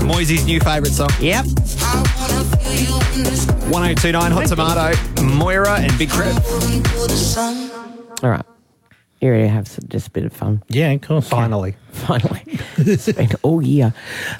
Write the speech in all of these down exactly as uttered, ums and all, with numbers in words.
Moisey's new favourite song. Yep. one oh two nine Hot Tomato, Moira and Big Trev. All right. You ready to have some, just a bit of fun? Yeah, of course. Finally. Finally. It's been all year.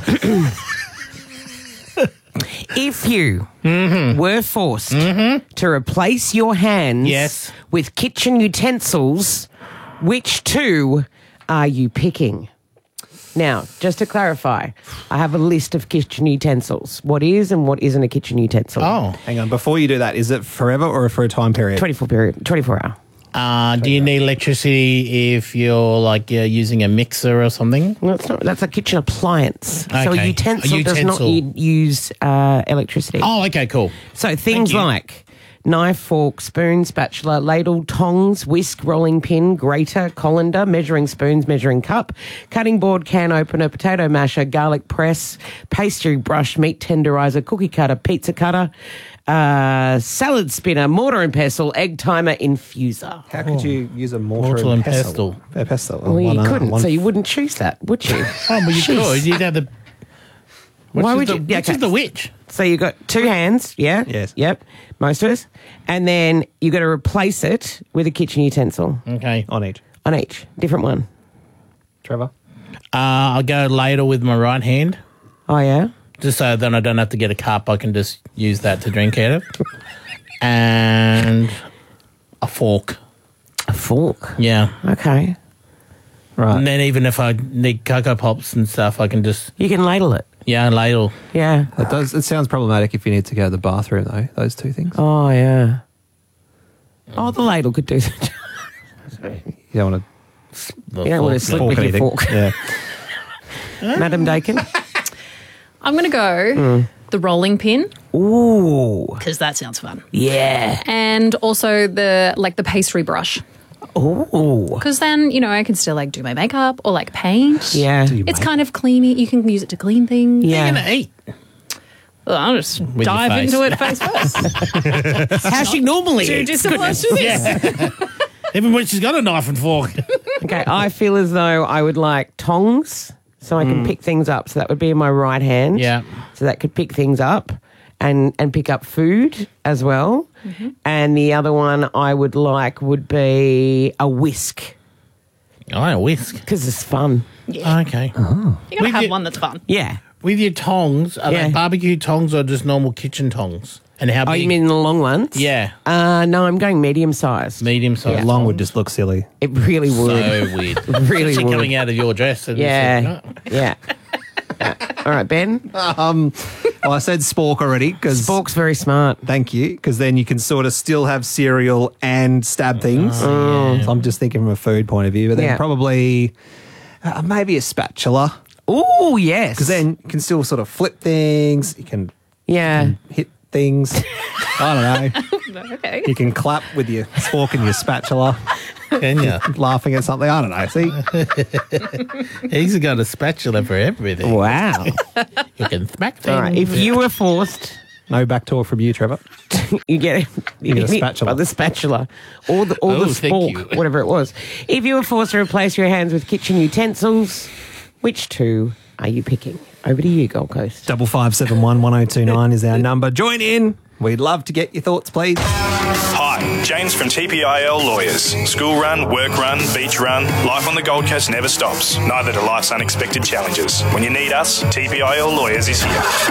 If you Mm-hmm. were forced to replace your hands Yes. with kitchen utensils, which two are you picking? Now, just to clarify, I have a list of kitchen utensils. What is and what isn't a kitchen utensil? Oh. Hang on, before you do that, is it forever or for a time period? twenty-four period, twenty-four hour. Uh, do you need electricity if you're like uh, using a mixer or something? No, it's not. That's a kitchen appliance. So a Okay. utensil, A does not utensil. u- use uh, electricity. Oh, okay, cool. So things you. like knife, fork, spoon, spatula, ladle, tongs, whisk, rolling pin, grater, colander, measuring spoons, measuring cup, cutting board, can opener, potato masher, garlic press, pastry brush, meat tenderizer, cookie cutter, pizza cutter, uh, salad spinner, mortar and pestle, egg timer, infuser. How could you use a mortar, Mortar and and pestle? pestle. A pestle. Well, One you arm, couldn't, one- so you wouldn't choose that, would you? Oh, but you Jeez. could. You'd have the... Which Why is would the, you- yeah, Which okay. is the which? So you got two hands, yeah? Yes. Yep, most of us. And then you got to replace it with a kitchen utensil Okay. Uh, on each. on each, different one. Trevor? I'll go ladle with my right hand, Oh, yeah? just so then I don't have to get a cup. I can just use that to drink out of. And a fork. A fork. Yeah. Okay. Right. And then even if I need Cocoa Pops and stuff, I can just, You can ladle it. yeah, ladle. Yeah. It does. It sounds problematic if you need to go to the bathroom, though. Those two things. Oh, yeah. Oh, the ladle could do that. You don't want The You don't want to fork, slip no. with to your fork. Yeah. Madam Dakin? I'm going to go Mm. the rolling pin Ooh. because that sounds fun. Yeah. And also the like the pastry brush Ooh. because then, you know, I can still like do my makeup or like paint. Yeah. Do you It's make- kind of cleany. You can use it to clean things. Yeah. You're going to eat. Well, I'll just your dive face. into it face first. How she normally Too eats. disciplined to this. Even when she's got a knife and fork. Okay, I feel as though I would like tongs so I can pick things up. So that would be in my right hand. Yeah. So that could pick things up and, and pick up food as well. And the other one I would like would be a whisk Oh, a whisk. because it's fun. Okay. You gotta With have your- one that's fun. Yeah. With your tongs, are Yeah. they barbecue tongs or just normal kitchen tongs? And how Oh, big? you mean the long ones? Yeah. Uh, no, I'm going medium sized. Medium size. Yeah. Long would just look silly. It really would. So weird. Really Especially would. coming out of your dress. And Yeah. it's like, Yeah. Yeah. All right, Ben. Well, I said spork already because Spork's very smart. thank you, because then you can sort of still have cereal and stab things. So I'm just thinking from a food point of view, but then Yeah. probably uh, maybe a spatula, Oh, yes. because then you can still sort of flip things. You can Yeah. hit things. I don't know. Okay. You can clap with your fork and your spatula, Can you? laughing at something. I don't know. See, He's got a spatula for everything. Wow. You can smack things. All right. If you were forced, no back talk from you, Trevor. you get You get a spatula. Oh, the spatula, or the or Oh, the thank spork, you. whatever it was. If you were forced to replace your hands with kitchen utensils, which two are you picking? Over to you, Gold Coast. Double five seven one one zero two nine is our number. Join in. We'd love to get your thoughts, please. Hi, James from T P I L Lawyers. School run, work run, beach run, life on the Gold Coast never stops. Neither do life's unexpected challenges. When you need us, T P I L Lawyers is here.